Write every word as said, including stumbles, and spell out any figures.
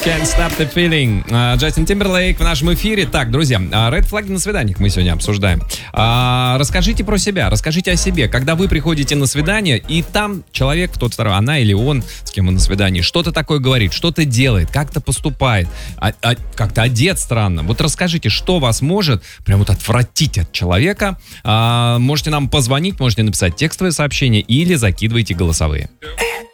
Can't Stop the Feeling. Джастин Тимберлейк в нашем эфире. Так, друзья, ред флаги на свиданиях мы сегодня обсуждаем. А, расскажите про себя, расскажите о себе. Когда вы приходите на свидание, и там человек, тот второй, она или он, с кем вы на свидании, что-то такое говорит, что-то делает, как-то поступает, а, а, как-то одет странно. Вот расскажите, что вас может прям вот отвратить от человека. А, можете нам позвонить, можете написать текстовое сообщение или закидывайте голосовые.